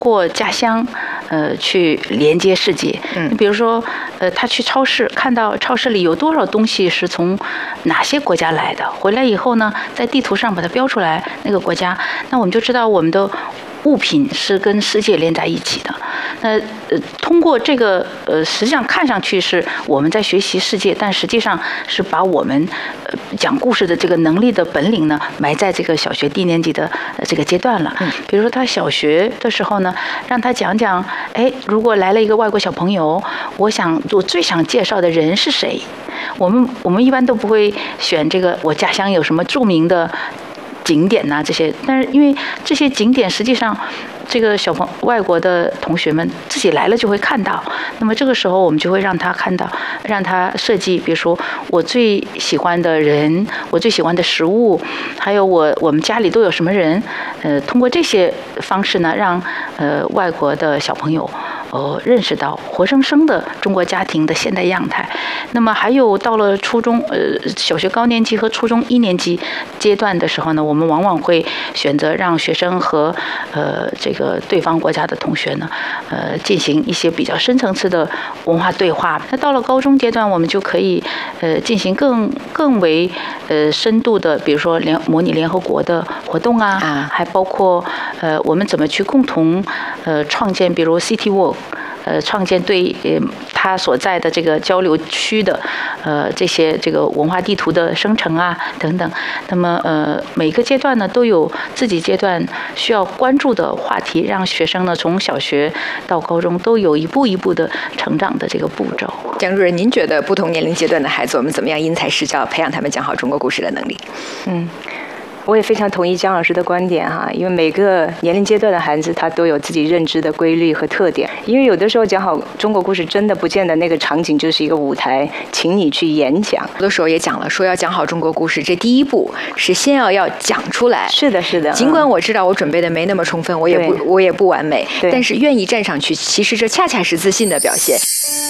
过家乡，去连接世界。比如说，他去超市，看到超市里有多少东西是从哪些国家来的，回来以后呢，在地图上把它标出来那个国家，那我们就知道我们的物品是跟世界连在一起的。那通过这个实际上看上去是我们在学习世界，但实际上是把我们讲故事的这个能力的本领呢埋在这个小学低年级的这个阶段了。比如说他小学的时候呢，让他讲讲，如果来了一个外国小朋友，我最想介绍的人是谁？我们一般都不会选这个我家乡有什么著名的景点呐，这些，但是因为这些景点实际上这个外国的同学们自己来了就会看到，那么这个时候我们就会让他看到，让他设计，比如说我最喜欢的人，我最喜欢的食物，还有我们家里都有什么人，通过这些方式呢，让外国的小朋友认识到活生生的中国家庭的现代样态。那么还有到了初中小学高年级和初中1年级阶段的时候呢，我们往往会选择让学生和这个对方国家的同学呢进行一些比较深层次的文化对话。那到了高中阶段，我们就可以进行更为深度的，比如说模拟联合国的活动啊，还包括我们怎么去共同创建，比如 City Walk，创建对他所在的这个交流区的这些这个文化地图的生成啊等等。那么每个阶段呢都有自己阶段需要关注的话题，让学生呢从小学到高中都有一步一步的成长的这个步骤。 蒋主任，您觉得不同年龄阶段的孩子，我们怎么样因材施教，培养他们讲好中国故事的能力？ 我也非常同意姜老师的观点哈，因为每个年龄阶段的孩子他都有自己认知的规律和特点。因为有的时候讲好中国故事，真的不见得那个场景就是一个舞台，请你去演讲。 有的时候也讲了，说要讲好中国故事，这第一步是先要讲出来。 是的，是的。 尽管我知道我准备的没那么充分，我也不完美，但是愿意站上去，其实这恰恰是自信的表现。